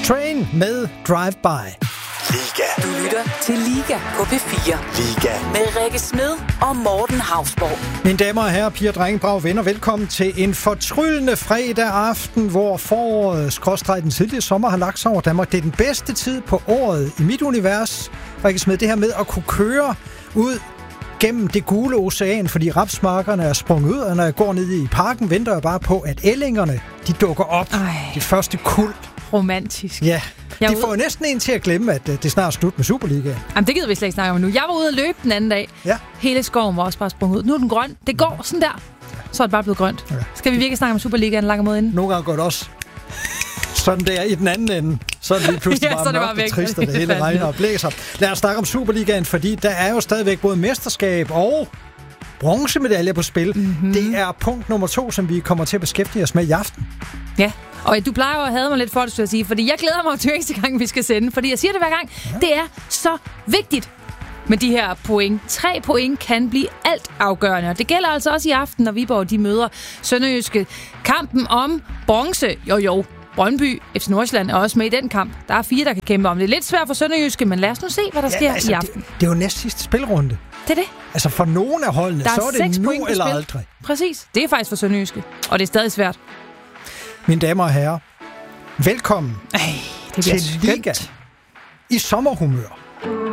Train med Drive-By. Liga. Du lytter til Liga på P4. Liga. Med Rikke Smed og Morten Hausborg. Mine damer og herrer, piger, drenge, brave venner, velkommen til en fortryllende fredag aften, hvor foråret, den tidlige sommer, har lagt sig over Danmark. Det er den bedste tid på året i mit univers, Rikke Smed, det her med at kunne køre ud gennem det gule ocean, fordi rapsmarkerne er sprunget ud, og når jeg går ned i parken, venter jeg bare på, at ællingerne, de dukker op. Det første kuld. Romantisk. Ja, de får jo næsten en til at glemme, at det snart er slut med Superligaen. Jamen, det gider vi slet ikke snakke om nu. Jeg var ude at løbe den anden dag. Ja. Hele skoven var også bare sprunget ud. Nu er den grøn. Det går sådan der. Så er det bare blevet grønt. Ja. Skal vi virkelig snakke om Superligaen langt mod inden? Nogle gange går det også sådan der i den anden ende. Så er det lige pludselig bare mørkt og trist, og det hele regner og blæser. Lad os snakke om Superligaen, fordi der er jo stadigvæk både mesterskab og bronzemedaljer på spil. Mm-hmm. Det er punkt nummer 2, som vi kommer til at beskæftige os med i aften. Ja, og du plejer jo at have mig lidt for det, skulle jeg sige, fordi jeg glæder mig til næste gang, vi skal sende, fordi jeg siger det hver gang. Ja. Det er så vigtigt med de her point. 3 point kan blive alt afgørende, og det gælder altså også i aften, når Viborg de møder Sønderjyske. Kampen om bronze, Brøndby, FC Nordsjælland er også med i den kamp. Der er 4, der kan kæmpe om det. Lidt svært for Sønderjyske, men lad os nu se, hvad der sker i aften. Det er jo næst sidste spilrunde. Det er det. Altså for nogle af holdene, så er det nu eller aldrig. Præcis. Det er faktisk for Sønderjyske, og det er stadig svært. Mine damer og herrer, velkommen det til Liga i sommerhumør.